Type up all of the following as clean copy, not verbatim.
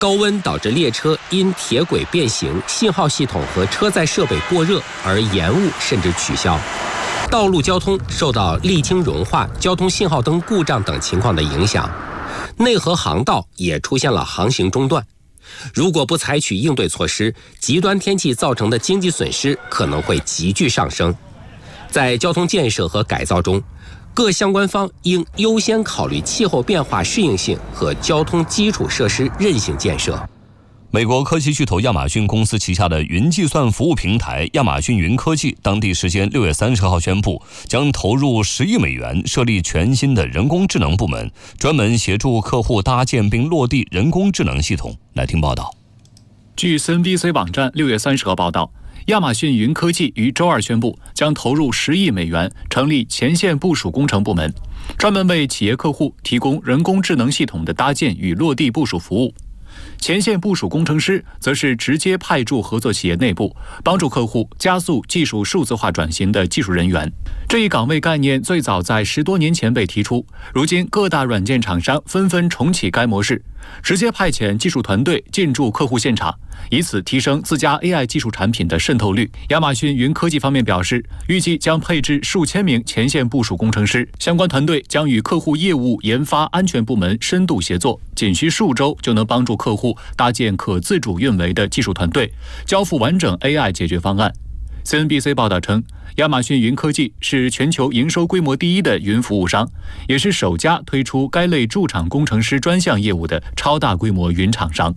高温导致列车因铁轨变形、信号系统和车载设备过热而延误甚至取消。道路交通受到沥青融化、交通信号灯故障等情况的影响，内河航道也出现了航行中断。如果不采取应对措施，极端天气造成的经济损失可能会急剧上升。在交通建设和改造中，各相关方应优先考虑气候变化适应性和交通基础设施韧性建设。 美国科技巨头亚马逊公司旗下的云计算服务平台亚马逊云科技，当地时间6月30号宣布，将投入10亿美元设立全新的人工智能部门，专门协助客户搭建并落地人工智能系统。来听报道。 据 CNBC 网站6月30号报道，亚马逊云科技于周二宣布，将投入10亿美元成立前线部署工程部门，专门为企业客户提供人工智能系统的搭建与落地部署服务。前线部署工程师则是直接派驻合作企业内部，帮助客户加速技术数字化转型的技术人员。这一岗位概念最早在10多年前被提出，如今各大软件厂商纷纷重启该模式，直接派遣技术团队进驻客户现场，以此提升自家 AI 技术产品的渗透率。亚马逊云科技方面表示，预计将配置数千名前线部署工程师，相关团队将与客户业务、研发、安全部门深度协作，仅需数周就能帮助客户搭建可自主运维的技术团队，交付完整 AI 解决方案。CNBC 报道称，亚马逊云科技是全球营收规模第一的云服务商，也是首家推出该类驻场工程师专项业务的超大规模云厂商。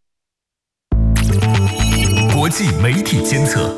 国际媒体监测。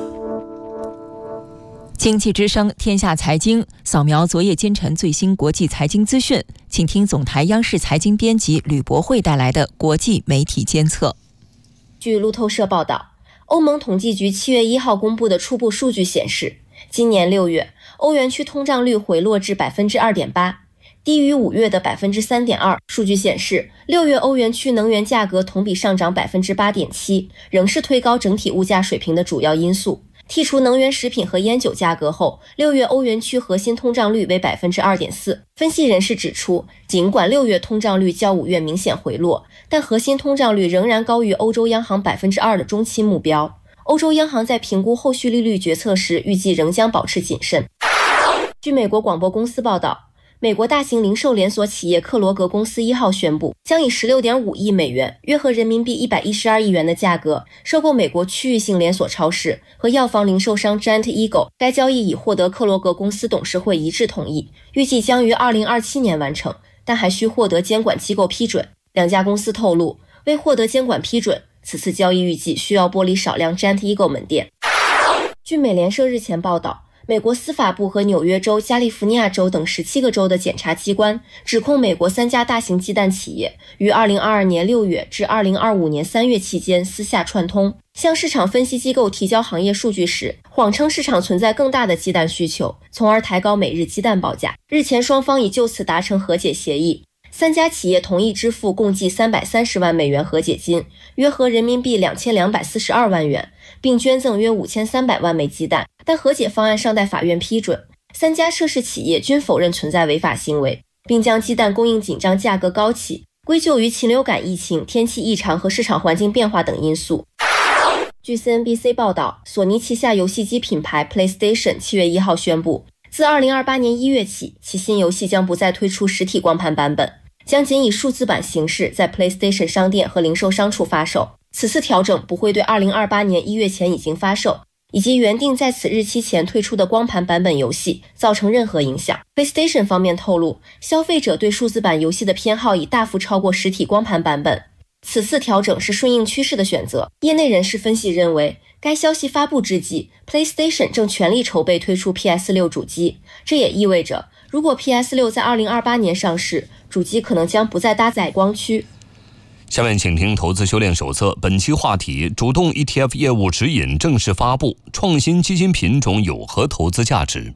经济之声天下财经扫描昨夜今晨最新国际财经资讯，请听总台央视财经编辑吕博慧带来的国际媒体监测。 据路透社报道，欧盟统计局7月1号公布的初步数据显示，今年6月欧元区通胀率回落至 2.8%， 低于5月的 3.2%。 数据显示，6月欧元区能源价格同比上涨 8.7%， 仍是推高整体物价水平的主要因素。剔除能源食品和烟酒价格后，6月欧元区核心通胀率为 2.4%。 分析人士指出，尽管6月通胀率较5月明显回落，但核心通胀率仍然高于欧洲央行 2% 的中期目标。欧洲央行在评估后续利率决策时，预计仍将保持谨慎。据美国广播公司报道，美国大型零售连锁企业克罗格公司1号宣布，将以 16.5 亿美元，约合人民币112亿元的价格，收购美国区域性连锁超市和药房零售商 Giant Eagle。 该交易已获得克罗格公司董事会一致同意，预计将于2027年完成，但还需获得监管机构批准。两家公司透露，为获得监管批准，此次交易预计需要剥离少量 Giant Eagle 门店。据美联社日前报道，美国司法部和纽约州、加利福尼亚州等17个州的检察机关指控美国3家大型鸡蛋企业于2022年6月至2025年3月期间私下串通，向市场分析机构提交行业数据时，谎称市场存在更大的鸡蛋需求，从而抬高每日鸡蛋报价。日前双方已就此达成和解协议，3家企业同意支付共计330万美元和解金，约合人民币2242万元，并捐赠约5300万枚鸡蛋，但和解方案尚待法院批准。3家涉事企业均否认存在违法行为，并将鸡蛋供应紧张、价格高企归咎于禽流感疫情、天气异常和市场环境变化等因素。据 CNBC 报道，索尼旗下游戏机品牌 PlayStation 7月1号宣布，自2028年1月起，其新游戏将不再推出实体光盘版本，将仅以数字版形式在 PlayStation 商店和零售商处发售。此次调整不会对2028年1月前已经发售以及原定在此日期前推出的光盘版本游戏造成任何影响。 PlayStation 方面透露，消费者对数字版游戏的偏好已大幅超过实体光盘版本，此次调整是顺应趋势的选择。业内人士分析认为，该消息发布之际， PlayStation 正全力筹备推出 PS6 主机，这也意味着如果 PS6 在2028年上市，主机可能将不再搭载光驱。 下面请听投资修炼手册，本期话题：主动 ETF 业务指引正式发布，创新基金品种有何投资价值？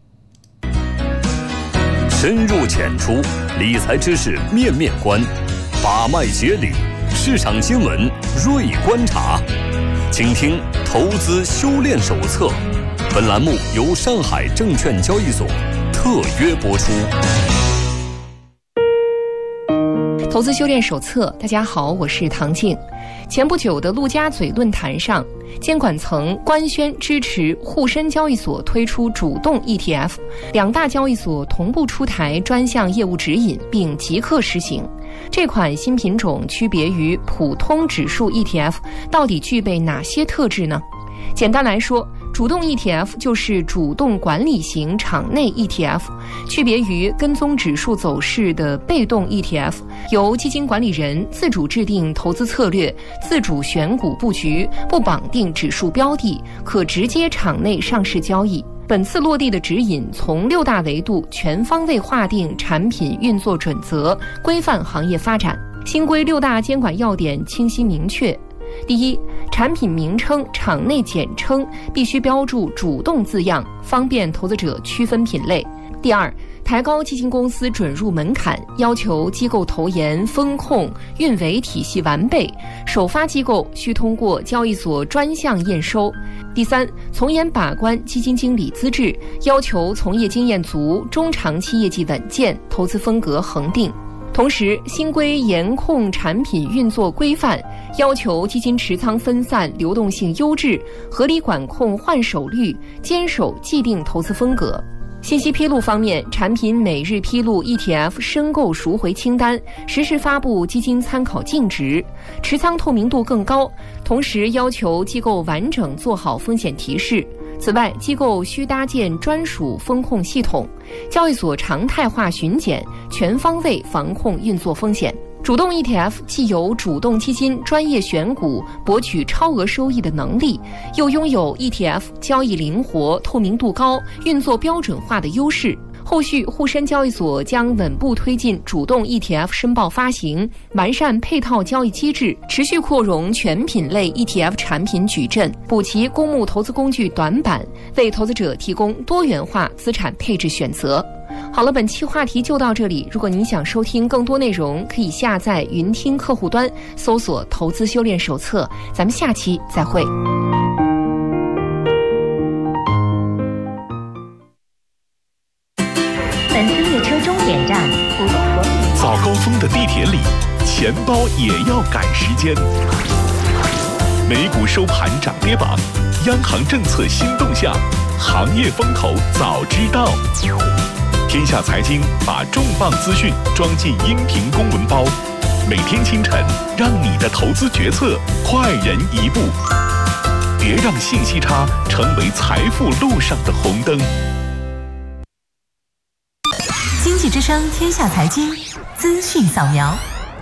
深入浅出，理财知识面面观，把脉解理，市场新闻锐观察。请听投资修炼手册。本栏目由上海证券交易所特约播出。 投资修炼手册，大家好，我是唐静。前不久的陆家嘴论坛上，监管层官宣支持沪深交易所推出主动 ETF， 两大交易所同步出台专项业务指引，并即刻实行。这款新品种区别于普通指数 ETF， 到底具备哪些特质呢？简单来说，主动 ETF 就是主动管理型场内 ETF， 区别于跟踪指数走势的被动 ETF， 由基金管理人自主制定投资策略，自主选股布局，不绑定指数标的，可直接场内上市交易。本次落地的指引从6大维度全方位划定产品运作准则，规范行业发展。新规6大监管要点清晰明确。第一，产品名称、场内简称必须标注主动字样，方便投资者区分品类。第二，抬高基金公司准入门槛，要求机构投研、风控、运维体系完备，首发机构需通过交易所专项验收。第三，从严把关基金经理资质，要求从业经验足、中长期业绩稳健、投资风格恒定。同时，新规严控产品运作规范，要求基金持仓分散、流动性优质，合理管控换手率，坚守既定投资风格。信息披露方面，产品每日披露 ETF 申购赎回清单，实时发布基金参考净值，持仓透明度更高，同时要求机构完整做好风险提示。此外，机构需搭建专属风控系统，交易所常态化巡检，全方位防控运作风险。主动 ETF 既有主动基金专业选股、博取超额收益的能力，又拥有 ETF 交易灵活、透明度高、运作标准化的优势。后续沪深交易所将稳步推进主动 ETF 申报发行，完善配套交易机制，持续扩容全品类 ETF 产品矩阵，补齐公募投资工具短板，为投资者提供多元化资产配置选择。好了，本期话题就到这里。如果您想收听更多内容，可以下载云听客户端，搜索“投资修炼手册”。咱们下期再会。 本次列车终点站浦东佛里。 早高峰的地铁里，钱包也要赶时间。美股收盘涨跌榜，央行政策新动向，行业风投早知道。天下财经把重磅资讯装进音频公文包，每天清晨让你的投资决策快人一步。别让信息差成为财富路上的红灯。 经济之声天下财经资讯扫描。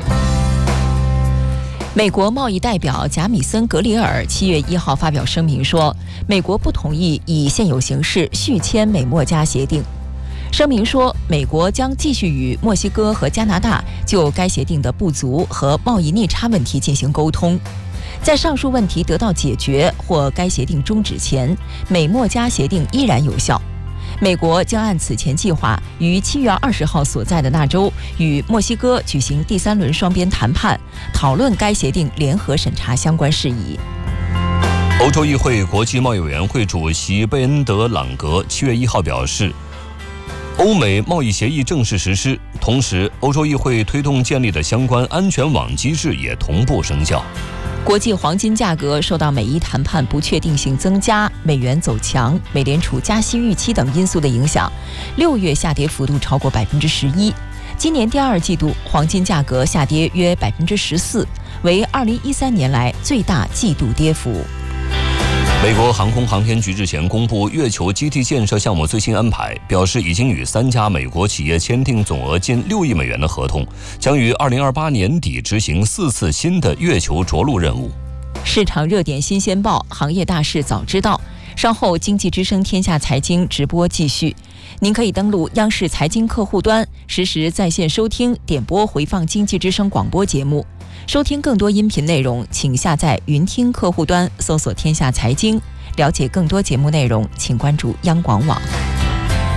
美国贸易代表贾米森·格里尔7月1号发表声明说，美国不同意以现有形式续签美墨加协定。声明说，美国将继续与墨西哥和加拿大就该协定的不足和贸易逆差问题进行沟通。在上述问题得到解决或该协定终止前，美墨加协定依然有效。美国将按此前计划于7月20号所在的那周与墨西哥举行第3轮双边谈判，讨论该协定联合审查相关事宜。 欧洲议会国际贸易委员会主席贝恩德朗格7月1号表示，欧美贸易协议正式实施，同时欧洲议会推动建立的相关安全网机制也同步生效。 国际黄金价格受到美伊谈判不确定性增加、美元走强、美联储加息预期等因素的影响，6月下跌幅度超过11%。今年第2季度黄金价格下跌约14%，为2013年来最大季度跌幅。 美国航空航天局日前公布月球基地建设项目最新安排，表示已经与3家美国企业签订总额近6亿美元的合同，将于2028年底执行4次新的月球着陆任务。 市场热点新鲜报，行业大事早知道。稍后经济之声天下财经直播继续，您可以登录央视财经客户端，实时在线收听、点播回放经济之声广播节目。收听更多音频内容，请下载云听客户端，搜索天下财经。了解更多节目内容，请关注央广网。